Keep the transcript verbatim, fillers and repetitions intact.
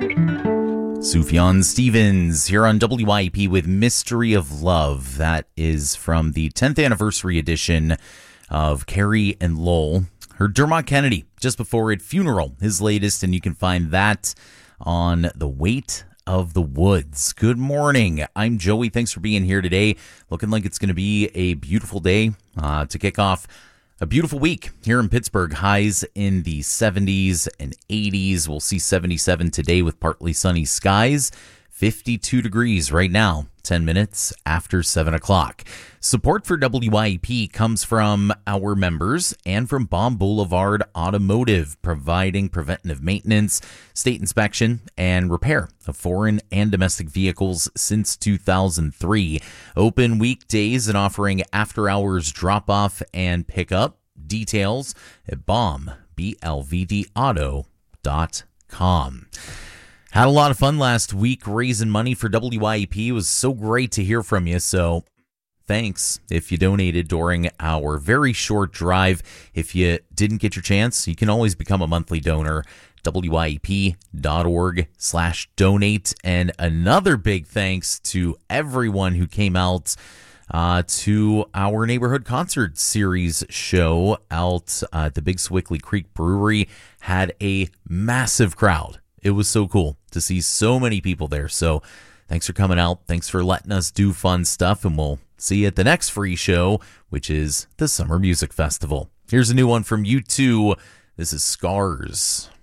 Sufjan Stevens here on W I E P with Mystery of Love. That is from the tenth anniversary edition of Carrie and Lowell. Heard Dermot Kennedy just before it, Funeral, his latest, and you can find that on The Weight of the Woods. Good morning. I'm Joey. Thanks for being here today. Looking like it's going to be a beautiful day uh, to kick off a beautiful week here in Pittsburgh. Highs in the seventies and eighties. We'll see seventy-seven today with partly sunny skies. fifty-two degrees right now, ten minutes after seven o'clock. Support for W I E P comes from our members and from Baum Boulevard Automotive, providing preventative maintenance, state inspection, and repair of foreign and domestic vehicles since two thousand three. Open weekdays and offering after-hours drop-off and pickup. Details at baum, B L V D auto dot com. Had a lot of fun last week raising money for W I E P. It was so great to hear from you, so thanks if you donated during our very short drive. If you didn't get your chance, you can always become a monthly donor. W I E P dot org slash donate. And another big thanks to everyone who came out uh, to our neighborhood concert series show out uh, at the Big Swickley Creek Brewery. Had a massive crowd. It was so cool to see so many people there. So thanks for coming out. Thanks for letting us do fun stuff. And we'll see you at the next free show, which is the Summer Music Festival. Here's a new one from U two. This is Scars.